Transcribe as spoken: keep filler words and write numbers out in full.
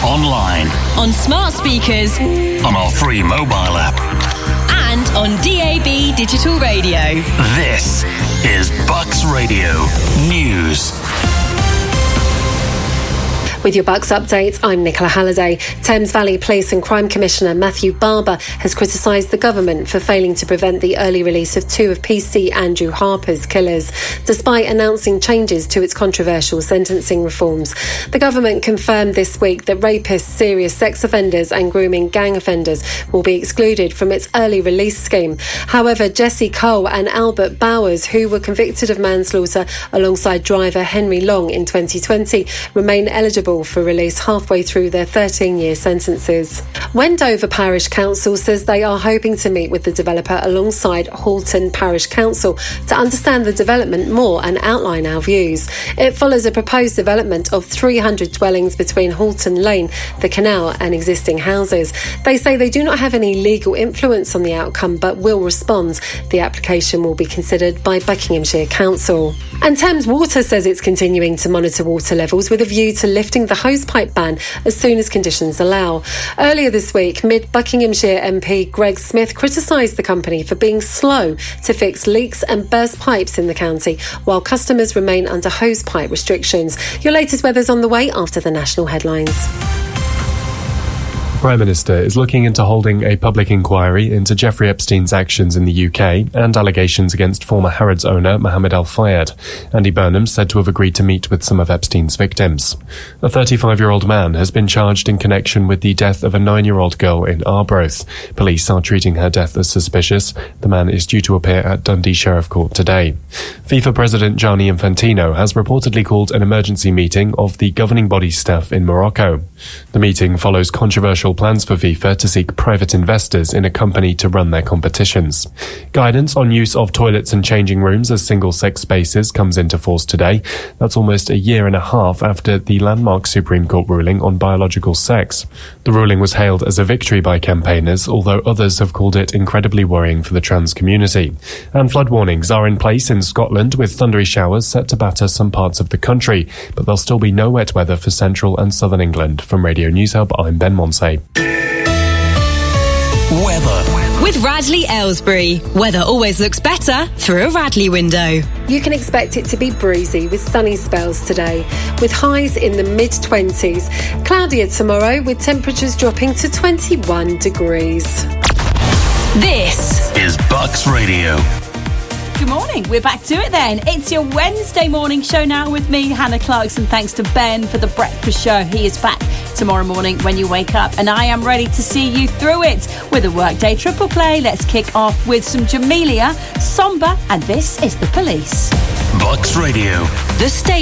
online, on smart speakers, on our free mobile app, and on D A B digital radio. This is Bucks Radio News. With your Bucks update, I'm Nicola Halliday. Thames Valley Police and Crime Commissioner Matthew Barber has criticised the government for failing to prevent the early release of two of P C Andrew Harper's killers, despite announcing changes to its controversial sentencing reforms. The government confirmed this week that rapists, serious sex offenders and grooming gang offenders will be excluded from its early release scheme. However, Jesse Cole and Albert Bowers, who were convicted of manslaughter alongside driver Henry Long in twenty twenty, remain eligible for release halfway through their thirteen-year sentences. Wendover Parish Council says they are hoping to meet with the developer alongside Halton Parish Council to understand the development more and outline our views. It follows a proposed development of three hundred dwellings between Halton Lane, the canal and existing houses. They say they do not have any legal influence on the outcome but will respond. The application will be considered by Buckinghamshire Council. And Thames Water says it's continuing to monitor water levels with a view to lifting the hosepipe ban as soon as conditions allow. Earlier this week, Mid-Buckinghamshire M P Greg Smith criticised the company for being slow to fix leaks and burst pipes in the county, while customers remain under hosepipe restrictions. Your latest weather's on the way after the national headlines. The Prime Minister is looking into holding a public inquiry into Jeffrey Epstein's actions in the U K and allegations against former Harrods owner Mohammed Al Fayed. Andy Burnham said to have agreed to meet with some of Epstein's victims. A thirty-five-year-old man has been charged in connection with the death of a nine-year-old girl in Arbroath. Police are treating her death as suspicious. The man is due to appear at Dundee Sheriff Court today. FIFA President Gianni Infantino has reportedly called an emergency meeting of the governing body's staff in Morocco. The meeting follows controversial plans for FIFA to seek private investors in a company to run their competitions. Guidance on use of toilets and changing rooms as single-sex spaces comes into force today. That's almost a year and a half after the landmark Supreme Court ruling on biological sex. The ruling was hailed as a victory by campaigners, although others have called it incredibly worrying for the trans community. And flood warnings are in place in Scotland, with thundery showers set to batter some parts of the country, but there'll still be no wet weather for central and southern England. From Radio News Hub, I'm Ben Monsey. Weather. With Radley Aylesbury. Weather always looks better through a Radley window. You can expect it to be breezy with sunny spells today, with highs in the mid-twenties. Cloudier tomorrow with temperatures dropping to twenty-one degrees. This is Bucks Radio. Good morning. We're back to it then. It's your Wednesday morning show now with me, Hannah Clarkson. Thanks to Ben for the breakfast show. He is back tomorrow morning when you wake up, and I am ready to see you through it with a workday triple play. Let's kick off with some Jamelia, Somber, and this is The Police. Bucks Radio. The state.